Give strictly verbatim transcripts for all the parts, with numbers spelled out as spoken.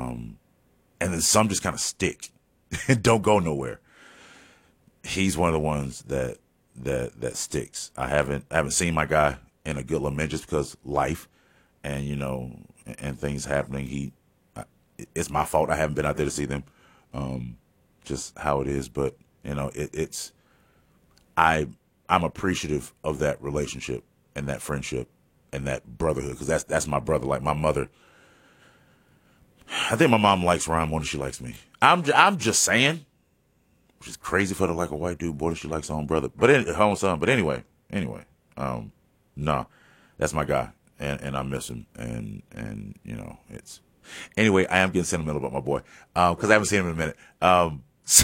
Um, and then some just kind of stick and don't go nowhere. He's one of the ones that that that sticks. I haven't I haven't seen my guy in a good lament just because life and you know and, and things happening. He, I, it's my fault I haven't been out there to see them. Um, just how it is, but you know it, it's I I'm appreciative of that relationship and that friendship and that brotherhood because that's that's my brother. Like my mother, I think my mom likes Ryan more than she likes me. I'm j- I'm just saying. Which is crazy for her to like a white dude. Boy, she likes her own brother. But in, her own son. But anyway, anyway, um, no, that's my guy. And, and I miss him. And, and, you know, it's, anyway, I am getting sentimental about my boy. Um, cause I haven't seen him in a minute. Um, so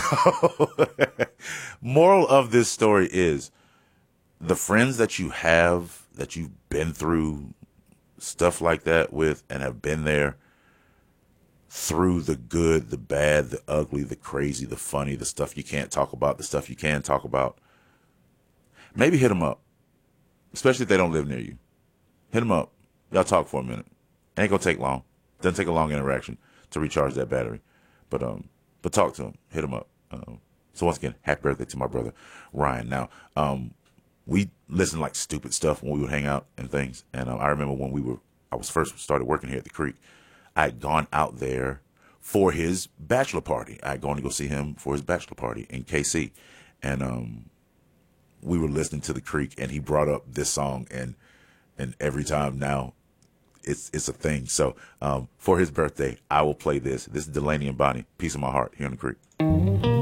moral of this story is the friends that you have, that you've been through stuff like that with and have been there, through the good, the bad, the ugly, the crazy, the funny, the stuff you can't talk about, the stuff you can talk about. Maybe hit them up, especially if they don't live near you. Hit them up. Y'all talk for a minute. Ain't gonna take long. Doesn't take a long interaction to recharge that battery. But um, but talk to them. Hit them up. Um, so once again, happy birthday to my brother Ryan. Now, um, we listened to like stupid stuff when we would hang out and things. And um, I remember when we were, I was first started working here at the Creek. I had gone out there for his bachelor party. I had gone to go see him for his bachelor party in K C. And um, we were listening to the Creek, and he brought up this song, and and every time now, it's it's a thing. So um, for his birthday, I will play this. This is Delaney and Bonnie, Peace in My Heart, here on the Creek.